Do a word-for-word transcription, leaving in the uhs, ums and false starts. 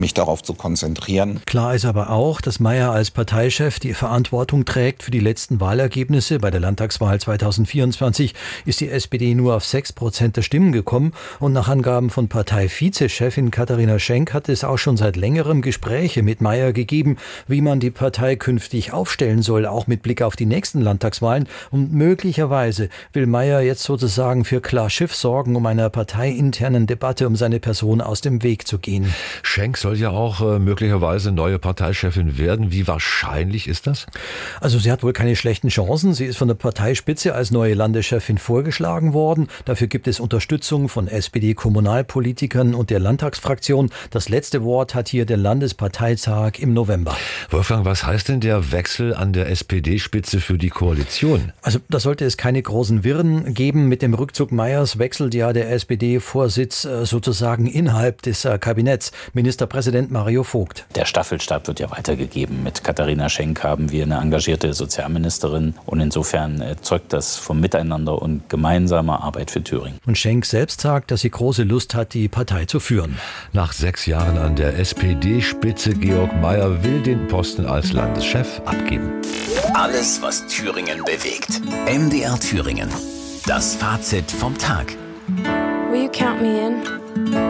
mich darauf zu konzentrieren. Klar ist aber auch, dass Mayer als Parteichef die Verantwortung trägt für die letzten Wahlergebnisse. Bei der Landtagswahl zweitausendvierundzwanzig ist die S P D nur auf sechs Prozent der Stimmen gekommen. Und nach Angaben von Parteivizechefin Katharina Schenk hat es auch schon seit längerem Gespräche mit Mayer gegeben, wie man die Partei künftig aufstellen soll, auch mit Blick auf die nächsten Landtagswahlen. Und möglicherweise will Mayer jetzt sozusagen für klar Schiff sorgen, um einer parteiinternen Debatte um seine Person aus dem Weg zu gehen. Schenk soll ja auch äh, möglicherweise neue Parteichefin werden. Wie wahrscheinlich ist das? Also sie hat wohl keine schlechten Chancen. Sie ist von der Parteispitze als neue Landeschefin vorgeschlagen worden. Dafür gibt es Unterstützung von S P D-Kommunalpolitikern und der Landtagsfraktion. Das letzte Wort hat hier der Landesparteitag im November. Wolfgang, was heißt denn der Wechsel an der S P D-Spitze für die Koalition? Also da sollte es keine großen Wirren geben. Mit dem Rückzug Meyers wechselt ja der S P D-Vorsitz sozusagen innerhalb des Kabinetts. Ministerpräsident Mario Vogt. Der Staffelstab wird ja weitergegeben. Mit Katharina Schenk haben wir eine engagierte Sozialministerin und insofern zeugt das vom Miteinander und gemeinsamer Arbeit für Thüringen. Und Schenk selbst sagt, dass sie große Lust hat, die Partei zu führen. Nach sechs Jahren an der S P D-Spitze, Georg Mayer will den Posten als Landeschef abgeben. Alles, was Thüringen bewegt. M D R Thüringen. Das Fazit vom Tag. Will you count me in?